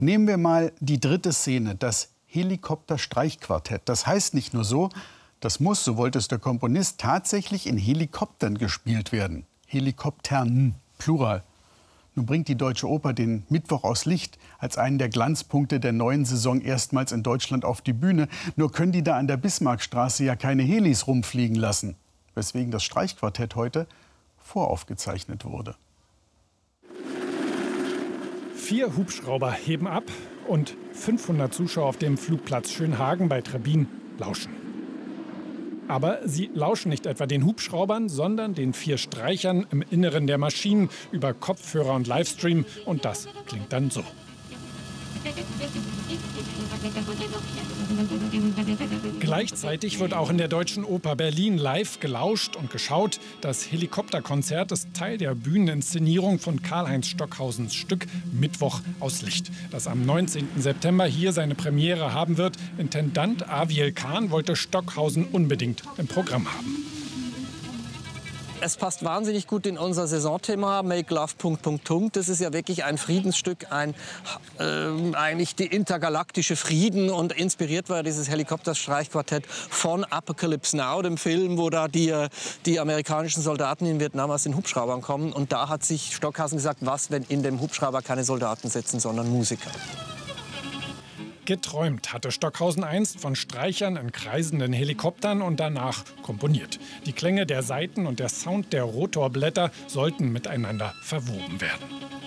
Nehmen wir mal die dritte Szene, das Helikopter-Streichquartett. Das heißt nicht nur so, das muss, so wollte es der Komponist, tatsächlich in Helikoptern gespielt werden. Helikoptern, Plural. Nun bringt die Deutsche Oper den Mittwoch aus Licht als einen der Glanzpunkte der neuen Saison erstmals in Deutschland auf die Bühne. Nur können die da an der Bismarckstraße ja keine Helis rumfliegen lassen, weswegen das Streichquartett heute voraufgezeichnet wurde. 4 Hubschrauber heben ab und 500 Zuschauer auf dem Flugplatz Schönhagen bei Trebin lauschen. Aber sie lauschen nicht etwa den Hubschraubern, sondern den 4 Streichern im Inneren der Maschinen über Kopfhörer und Livestream. Und das klingt dann so. Gleichzeitig wird auch in der Deutschen Oper Berlin live gelauscht und geschaut. Das Helikopterkonzert ist Teil der Bühneninszenierung von Karl-Heinz Stockhausens Stück Mittwoch aus Licht, das am 19. September hier seine Premiere haben wird. Intendant Aviel Kahn wollte Stockhausen unbedingt im Programm haben. Es passt wahnsinnig gut in unser Saisonthema, Make Love ... Das ist ja wirklich ein Friedensstück, eigentlich die intergalaktische Frieden. Und inspiriert war dieses Helikopterstreichquartett von Apocalypse Now, dem Film, wo da die amerikanischen Soldaten in Vietnam aus den Hubschraubern kommen. Und da hat sich Stockhausen gesagt, was, wenn in dem Hubschrauber keine Soldaten sitzen, sondern Musiker. Geträumt hatte Stockhausen einst von Streichern in kreisenden Helikoptern und danach komponiert. Die Klänge der Saiten und der Sound der Rotorblätter sollten miteinander verwoben werden.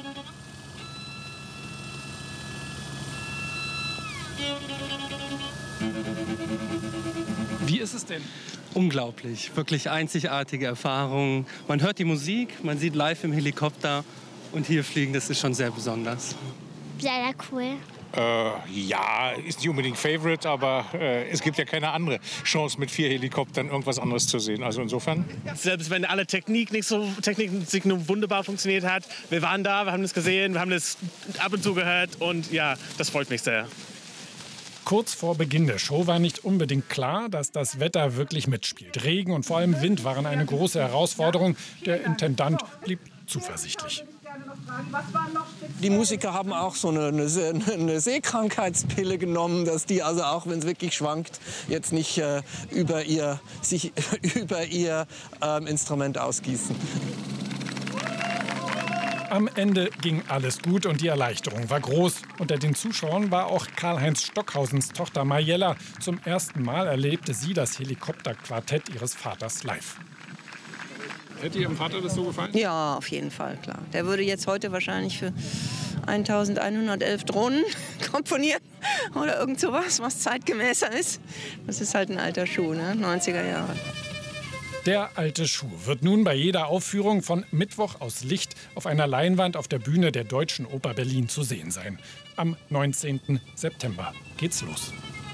Wie ist es denn? Unglaublich, wirklich einzigartige Erfahrung. Man hört die Musik, man sieht live im Helikopter und hier fliegen, das ist schon sehr besonders. Sehr cool. Ja, ist nicht unbedingt Favorite, aber es gibt ja keine andere Chance, mit 4 Helikoptern irgendwas anderes zu sehen. Also insofern. Selbst wenn alle Technik nicht nur wunderbar funktioniert hat, wir waren da, wir haben das gesehen, wir haben das ab und zu gehört und ja, das freut mich sehr. Kurz vor Beginn der Show war nicht unbedingt klar, dass das Wetter wirklich mitspielt. Regen und vor allem Wind waren eine große Herausforderung. Der Intendant blieb zuversichtlich. Die Musiker haben auch so eine Seekrankheitspille genommen, dass die also auch, wenn es wirklich schwankt, jetzt nicht sich über ihr Instrument ausgießen. Am Ende ging alles gut und die Erleichterung war groß. Unter den Zuschauern war auch Karl-Heinz Stockhausens Tochter Mariella. Zum ersten Mal erlebte sie das Helikopterquartett ihres Vaters live. Hätte Ihrem Vater das so gefallen? Ja, auf jeden Fall, klar. Der würde jetzt heute wahrscheinlich für 1111 Drohnen komponieren oder irgend sowas, was zeitgemäßer ist. Das ist halt ein alter Schuh, ne? 90er Jahre. Der alte Schuh wird nun bei jeder Aufführung von Mittwoch aus Licht auf einer Leinwand auf der Bühne der Deutschen Oper Berlin zu sehen sein. Am 19. September geht's los.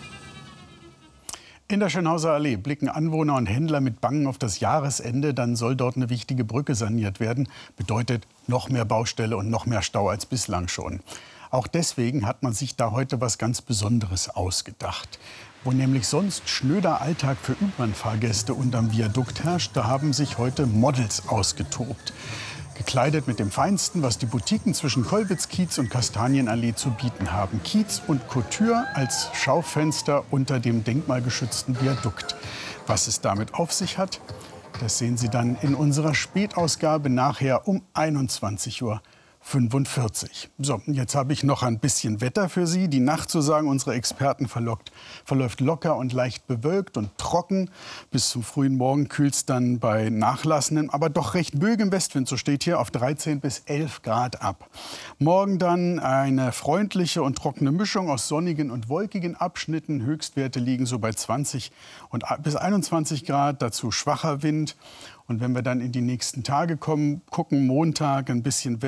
In der Schönhauser Allee blicken Anwohner und Händler mit Bangen auf das Jahresende. Dann soll dort eine wichtige Brücke saniert werden. Bedeutet noch mehr Baustelle und noch mehr Stau als bislang schon. Auch deswegen hat man sich da heute was ganz Besonderes ausgedacht. Wo nämlich sonst schnöder Alltag für U-Bahn-Fahrgäste unterm Viadukt herrscht, da haben sich heute Models ausgetobt. Gekleidet mit dem Feinsten, was die Boutiquen zwischen Kollwitz-Kiez und Kastanienallee zu bieten haben. Kiez und Couture als Schaufenster unter dem denkmalgeschützten Viadukt. Was es damit auf sich hat, das sehen Sie dann in unserer Spätausgabe nachher um 21:45 Uhr. So, jetzt habe ich noch ein bisschen Wetter für Sie. Die Nacht, so sagen unsere Experten, verläuft locker und leicht bewölkt und trocken. Bis zum frühen Morgen kühlt es dann bei nachlassendem, aber doch recht böigem Westwind, so steht hier, auf 13 bis 11 Grad ab. Morgen dann eine freundliche und trockene Mischung aus sonnigen und wolkigen Abschnitten. Höchstwerte liegen so bei 20 bis 21 Grad, dazu schwacher Wind. Und wenn wir dann in die nächsten Tage kommen, gucken, Montag am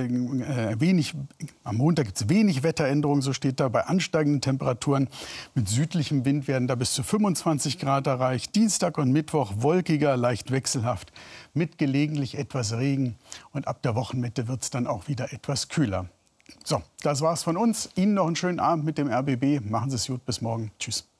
Montag gibt es wenig Wetteränderungen, so steht da, bei ansteigenden Temperaturen. Mit südlichem Wind werden da bis zu 25 Grad erreicht. Dienstag und Mittwoch wolkiger, leicht wechselhaft, mit gelegentlich etwas Regen. Und ab der Wochenmitte wird es dann auch wieder etwas kühler. So, das war's von uns. Ihnen noch einen schönen Abend mit dem RBB. Machen Sie es gut, bis morgen. Tschüss.